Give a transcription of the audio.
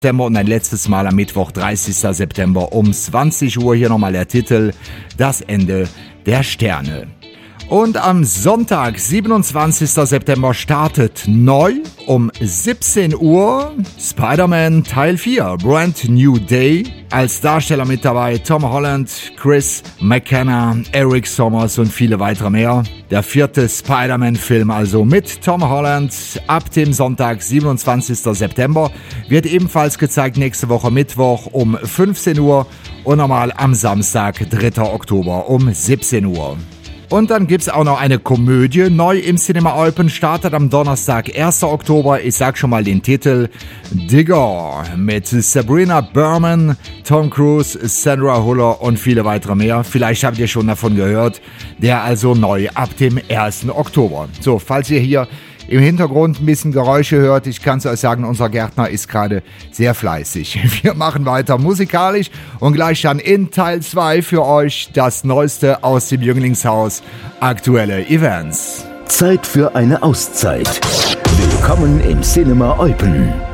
September und ein letztes Mal am Mittwoch, 30. September um 20 Uhr. Hier nochmal der Titel: Das Ende der Sterne. Und am Sonntag, 27. September, startet neu um 17 Uhr Spider-Man Teil 4, Brand New Day. Als Darsteller mit dabei Tom Holland, Chris McKenna, Eric Sommers und viele weitere mehr. Der 4. Spider-Man-Film also mit Tom Holland ab dem Sonntag, 27. September. Wird ebenfalls gezeigt nächste Woche Mittwoch um 15 Uhr und nochmal am Samstag, 3. Oktober um 17 Uhr. Und dann gibt's auch noch eine Komödie, neu im Cinema Eupen, startet am Donnerstag, 1. Oktober. Ich sag schon mal den Titel: Digger, mit Sabrina Berman, Tom Cruise, Sandra Huller und viele weitere mehr. Vielleicht habt ihr schon davon gehört. Der also neu ab dem 1. Oktober. So, falls ihr hier im Hintergrund ein bisschen Geräusche hört, ich kann es euch sagen, unser Gärtner ist gerade sehr fleißig. Wir machen weiter musikalisch und gleich dann in Teil 2 für euch das Neueste aus dem Jünglingshaus, aktuelle Events. Zeit für eine Auszeit. Willkommen im Cinema Eupen.